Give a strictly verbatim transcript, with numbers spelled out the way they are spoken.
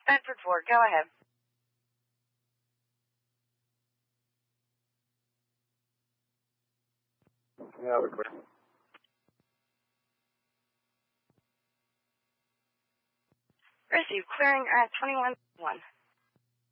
Bedford Ford, go ahead. Yeah, we're clear. Receive clearing at twenty-one one.